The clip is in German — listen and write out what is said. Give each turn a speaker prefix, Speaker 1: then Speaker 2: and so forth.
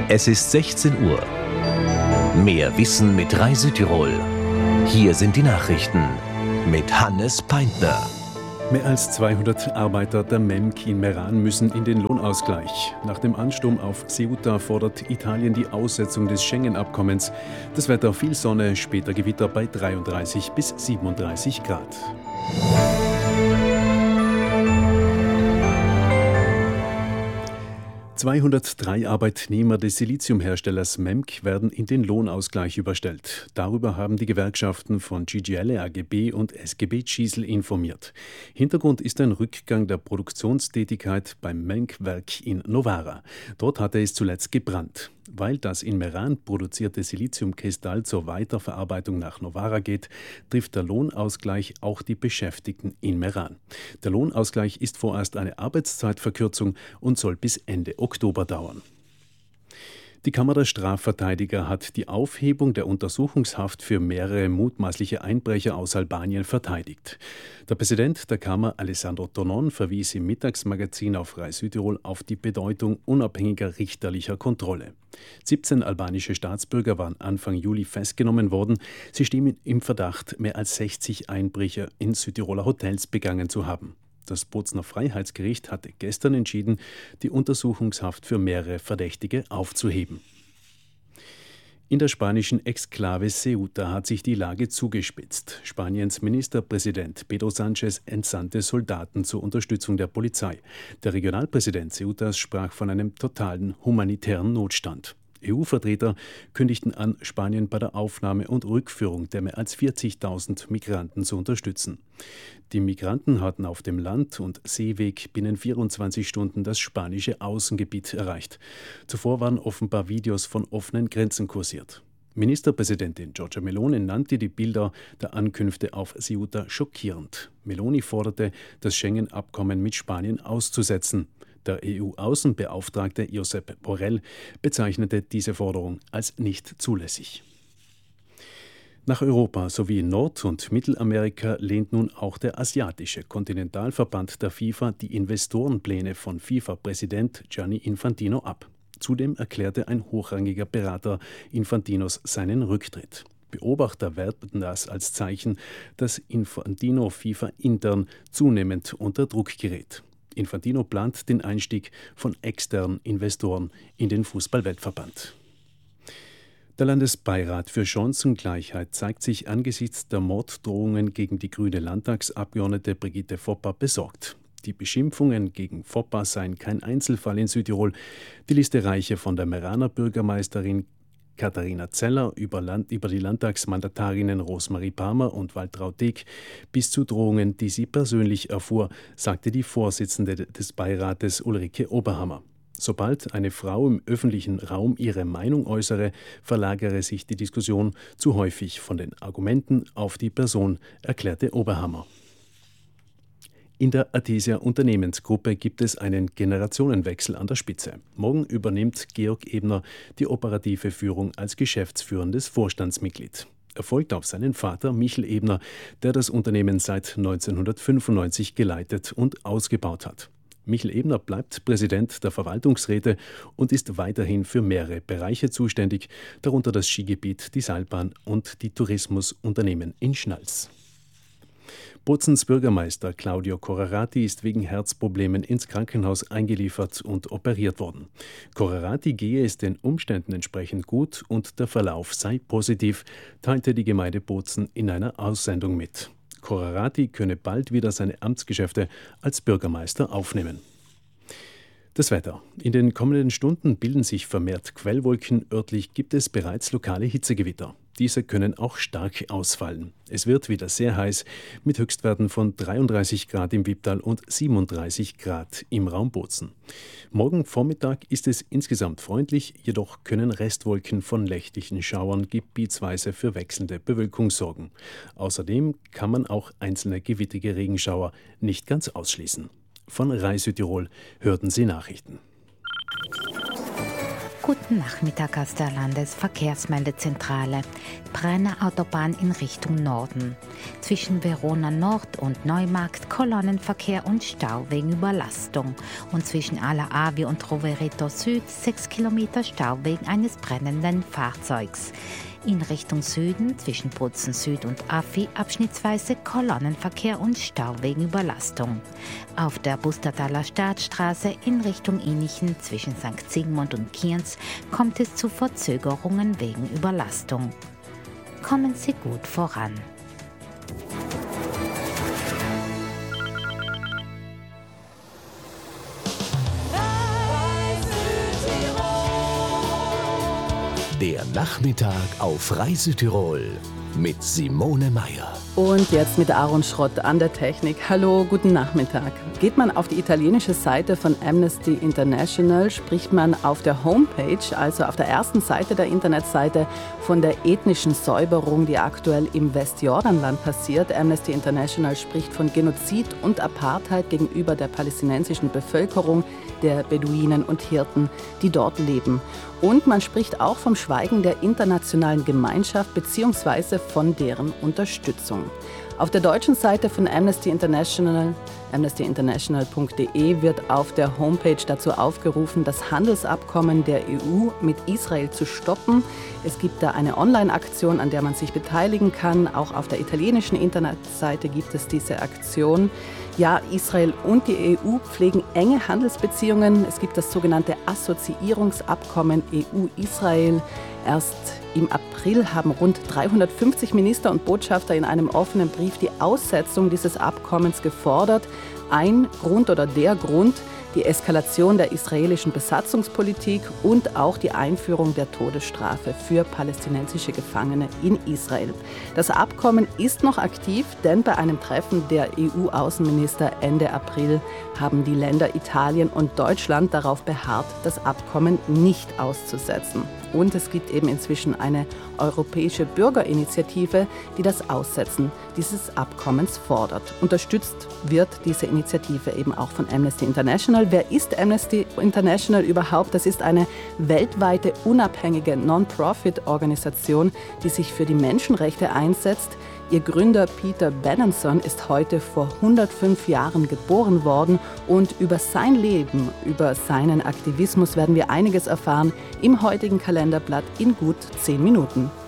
Speaker 1: Es ist 16 Uhr. Mehr Wissen mit Rai Südtirol. Hier sind die Nachrichten mit Hannes Peintner.
Speaker 2: Mehr als 200 Arbeiter der MEMC in Meran müssen in den Lohnausgleich. Nach dem Ansturm auf Ceuta fordert Italien die Aussetzung des Schengen-Abkommens. Das Wetter: viel Sonne, später Gewitter bei 33 bis 37 Grad. ...203 Arbeitnehmer des Siliziumherstellers MEMC werden in den Lohnausgleich überstellt. Darüber haben die Gewerkschaften von CGL, AGB und SGB Gisel informiert. Hintergrund ist ein Rückgang der Produktionstätigkeit beim MEMC-Werk in Novara. Dort hatte es zuletzt gebrannt. Weil das in Meran produzierte Siliziumkristall zur Weiterverarbeitung nach Novara geht, trifft der Lohnausgleich auch die Beschäftigten in Meran. Der Lohnausgleich ist vorerst eine Arbeitszeitverkürzung und soll bis Ende Oktober dauern. Die Kammer der Strafverteidiger hat die Aufhebung der Untersuchungshaft für mehrere mutmaßliche Einbrecher aus Albanien verteidigt. Der Präsident der Kammer, Alessandro Tonon, verwies im Mittagsmagazin auf Rai Südtirol auf die Bedeutung unabhängiger richterlicher Kontrolle. 17 albanische Staatsbürger waren Anfang Juli festgenommen worden. Sie stehen im Verdacht, mehr als 60 Einbrüche in Südtiroler Hotels begangen zu haben. Das Bozner Freiheitsgericht hatte gestern entschieden, die Untersuchungshaft für mehrere Verdächtige aufzuheben. In der spanischen Exklave Ceuta hat sich die Lage zugespitzt. Spaniens Ministerpräsident Pedro Sánchez entsandte Soldaten zur Unterstützung der Polizei. Der Regionalpräsident Ceutas sprach von einem totalen humanitären Notstand. EU-Vertreter kündigten an, Spanien bei der Aufnahme und Rückführung der mehr als 40.000 Migranten zu unterstützen. Die Migranten hatten auf dem Land- und Seeweg binnen 24 Stunden das spanische Außengebiet erreicht. Zuvor waren offenbar Videos von offenen Grenzen kursiert. Ministerpräsidentin Giorgia Meloni nannte die Bilder der Ankünfte auf Ceuta schockierend. Meloni forderte, das Schengen-Abkommen mit Spanien auszusetzen. Der EU-Außenbeauftragte Josep Borrell bezeichnete diese Forderung als nicht zulässig. Nach Europa sowie Nord- und Mittelamerika lehnt nun auch der asiatische Kontinentalverband der FIFA die Investorenpläne von FIFA-Präsident Gianni Infantino ab. Zudem erklärte ein hochrangiger Berater Infantinos seinen Rücktritt. Beobachter werten das als Zeichen, dass Infantino FIFA intern zunehmend unter Druck gerät. Infantino plant den Einstieg von externen Investoren in den Fußball-Weltverband. Der Landesbeirat für Chancengleichheit zeigt sich angesichts der Morddrohungen gegen die grüne Landtagsabgeordnete Brigitte Foppa besorgt. Die Beschimpfungen gegen Foppa seien kein Einzelfall in Südtirol. Die Liste reiche von der Meraner Bürgermeisterin Katharina Zeller über die Landtagsmandatarinnen Rosmarie Palmer und Waltraud Deck bis zu Drohungen, die sie persönlich erfuhr, sagte die Vorsitzende des Beirates Ulrike Oberhammer. Sobald eine Frau im öffentlichen Raum ihre Meinung äußere, verlagere sich die Diskussion zu häufig von den Argumenten auf die Person, erklärte Oberhammer. In der Athesia Unternehmensgruppe gibt es einen Generationenwechsel an der Spitze. Morgen übernimmt Georg Ebner die operative Führung als geschäftsführendes Vorstandsmitglied. Er folgt auf seinen Vater Michel Ebner, der das Unternehmen seit 1995 geleitet und ausgebaut hat. Michel Ebner bleibt Präsident der Verwaltungsräte und ist weiterhin für mehrere Bereiche zuständig, darunter das Skigebiet, die Seilbahn und die Tourismusunternehmen in Schnals. Bozens Bürgermeister Claudio Corrarati ist wegen Herzproblemen ins Krankenhaus eingeliefert und operiert worden. Corrarati gehe es den Umständen entsprechend gut und der Verlauf sei positiv, teilte die Gemeinde Bozen in einer Aussendung mit. Corrarati könne bald wieder seine Amtsgeschäfte als Bürgermeister aufnehmen. Das Wetter. In den kommenden Stunden bilden sich vermehrt Quellwolken. Örtlich gibt es bereits lokale Hitzegewitter. Diese können auch stark ausfallen. Es wird wieder sehr heiß mit Höchstwerten von 33 Grad im Wipptal und 37 Grad im Raum Bozen. Morgen Vormittag ist es insgesamt freundlich, jedoch können Restwolken von nächtlichen Schauern gebietsweise für wechselnde Bewölkung sorgen. Außerdem kann man auch einzelne gewittrige Regenschauer nicht ganz ausschließen. Von Rai Südtirol hörten Sie Nachrichten.
Speaker 3: Guten Nachmittag aus der Landesverkehrsmeldezentrale. Brenner-Autobahn in Richtung Norden. Zwischen Verona Nord und Neumarkt Kolonnenverkehr und Stau wegen Überlastung. Und zwischen Alla Avi und Rovereto Süd 6 Kilometer Stau wegen eines brennenden Fahrzeugs. In Richtung Süden zwischen Bozen Süd und Affi abschnittsweise Kolonnenverkehr und Stau wegen Überlastung. Auf der Bustertaler Staatsstraße in Richtung Inichen zwischen St. Sigmund und Kienz kommt es zu Verzögerungen wegen Überlastung. Kommen Sie gut voran.
Speaker 1: Der Nachmittag auf Reisetirol mit Simone Meier.
Speaker 4: Und jetzt mit Aaron Schrott an der Technik. Hallo, guten Nachmittag. Geht man auf die italienische Seite von Amnesty International, spricht man auf der Homepage, also auf der ersten Seite der Internetseite, von der ethnischen Säuberung, die aktuell im Westjordanland passiert. Amnesty International spricht von Genozid und Apartheid gegenüber der palästinensischen Bevölkerung, der Beduinen und Hirten, die dort leben. Und man spricht auch vom Schweigen der internationalen Gemeinschaft bzw. von deren Unterstützung. Auf der deutschen Seite von Amnesty International, amnestyinternational.de, wird auf der Homepage dazu aufgerufen, das Handelsabkommen der EU mit Israel zu stoppen. Es gibt da eine Online-Aktion, an der man sich beteiligen kann. Auch auf der italienischen Internetseite gibt es diese Aktion. Ja, Israel und die EU pflegen enge Handelsbeziehungen. Es gibt das sogenannte Assoziierungsabkommen EU-Israel. Erst im April haben rund 350 Minister und Botschafter in einem offenen Brief die Aussetzung dieses Abkommens gefordert. Ein Grund oder der Grund: die Eskalation der israelischen Besatzungspolitik und auch die Einführung der Todesstrafe für palästinensische Gefangene in Israel. Das Abkommen ist noch aktiv, denn bei einem Treffen der EU-Außenminister Ende April haben die Länder Italien und Deutschland darauf beharrt, das Abkommen nicht auszusetzen. Und es gibt eben inzwischen eine europäische Bürgerinitiative, die das Aussetzen dieses Abkommens fordert. Unterstützt wird diese Initiative eben auch von Amnesty International. Wer ist Amnesty International überhaupt? Das ist eine weltweite unabhängige Non-Profit-Organisation, die sich für die Menschenrechte einsetzt. Ihr Gründer Peter Benenson ist heute vor 105 Jahren geboren worden und über sein Leben, über seinen Aktivismus werden wir einiges erfahren im heutigen Kalenderblatt in gut 10 Minuten.